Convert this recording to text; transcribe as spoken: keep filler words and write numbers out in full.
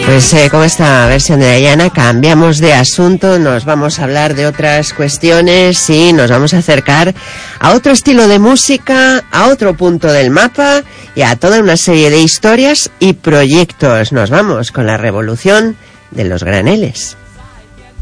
Pues eh, con esta versión de Dayana cambiamos de asunto, nos vamos a hablar de otras cuestiones y nos vamos a acercar a otro estilo de música, a otro punto del mapa y a toda una serie de historias y proyectos. Nos vamos con la revolución de los graneles.